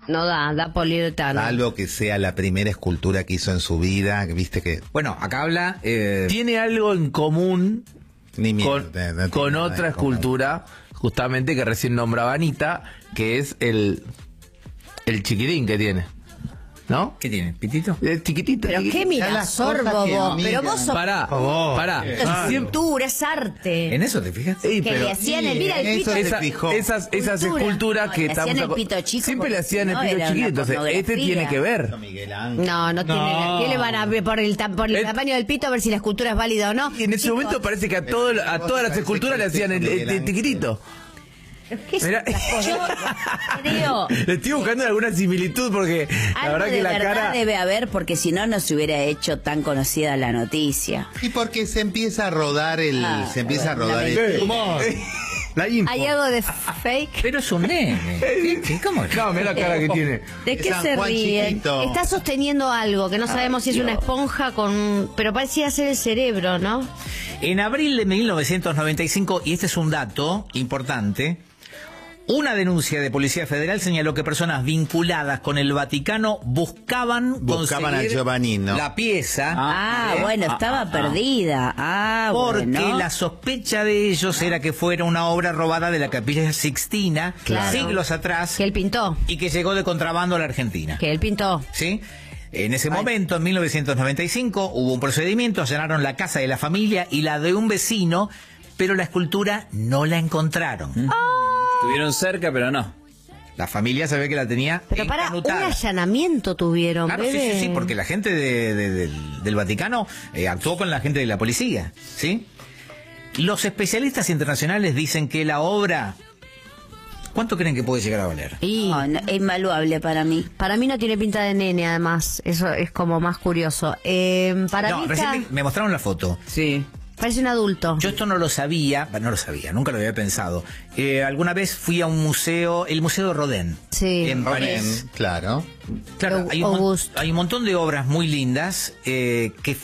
No da poliuretano. Salvo que sea la primera escultura que hizo en su vida, viste que... Bueno, acá habla... Tiene algo en común Ni con otra escultura, justamente que recién nombraba Anita, que es el chiquitín que tiene. ¿No? ¿Qué tiene? ¿Pitito? Es chiquitito. Pero chiquitito. qué mira, las cosas sorbo que vos. miran. Pero vos sos Pará. es cultura, es arte. ¿En eso te fijas? Sí, Que le hacían el, mira el eso pito. se fijó. Esas Cultura. esculturas No, que le estamos hacían el pito chico siempre le porque hacían el no, pito era chiquito, una entonces este pornografía. tiene que ver. Miguel Ángel. No tiene. ¿Qué le van a ver por el tamaño del pito a ver si la escultura es válida o no? Y en ese Chicos, momento parece que a todas las esculturas le hacían el chiquitito. ¿qué es Mirá. yo creo. Le estoy buscando alguna similitud porque la Algo verdad de que la verdad cara... debe haber, porque si no, no se hubiera hecho tan conocida la noticia. Y porque se empieza a rodar el... La info. ¿Hay algo de fake? Pero es un nene. ¿Cómo es? No, mirá la cara que tiene. ¿De qué San se Juan ríen? chiquito. Está sosteniendo algo que no sabemos si es una esponja con... Pero parecía ser el cerebro, ¿no? En abril de 1995, y este es un dato importante, una denuncia de Policía Federal señaló que personas vinculadas con el Vaticano buscaban a conseguir Giovannino. la pieza. Bueno, estaba perdida. Porque Bueno. la sospecha de ellos era que fuera una obra robada de la Capilla Sixtina, Claro. siglos atrás, Que él pintó. y que llegó de contrabando a la Argentina. Que él pintó. ¿Sí? En ese momento, en 1995, hubo un procedimiento, allanaron la casa de la familia y la de un vecino, pero la escultura no la encontraron. Estuvieron cerca, pero no. La familia se ve que la tenía Pero para un encanutada. allanamiento tuvieron, Claro, sí, bebé. sí, porque la gente del Vaticano actuó con la gente de la policía, ¿sí? Los especialistas internacionales dicen que la obra... ¿Cuánto creen que puede llegar a valer? Y Es invaluable para mí. para mí no tiene pinta de nene, además. Eso es como más curioso. Para No, mí recién está- me mostraron la foto. Sí. parece un adulto. Yo esto no lo sabía, nunca lo había pensado. Alguna vez fui a un museo, el Museo de Rodin, Sí. en París. Claro. Claro, Auguste. hay un montón de obras muy lindas que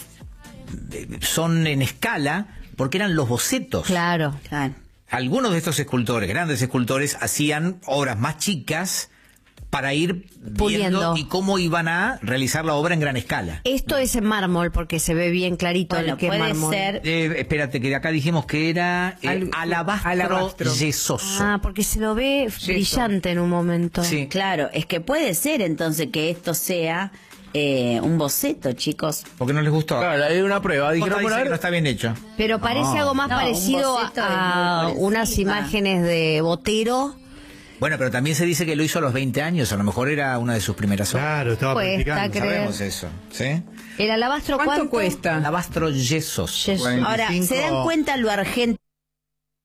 son en escala porque eran los bocetos. Claro. Claro. Algunos de estos escultores, grandes escultores, hacían obras más chicas para ir Puliendo. viendo y cómo iban a realizar la obra en gran escala. Esto es en mármol porque se ve bien clarito Bueno, el que es puede mármol. ser. Espérate, que acá dijimos que era alabastro yesoso. Ah, porque se lo ve brillante en un momento. Sí. Claro, es que puede ser entonces que esto sea un boceto, chicos. Porque no les gustó. Claro, hay una prueba. Dijeron, Dice bueno, a que ver, no está bien hecho. Pero parece algo más No, un parecido boceto a es muy por unas encima. imágenes de Botero. Bueno, pero también se dice que lo hizo a los 20 años. A lo mejor era una de sus primeras obras. Claro, estaba Cuesta practicando. creer. Sabemos eso, ¿sí? El alabastro, ¿Cuánto cuesta? Alabastro yesoso. Yes. Ahora, ¿se dan cuenta lo argentino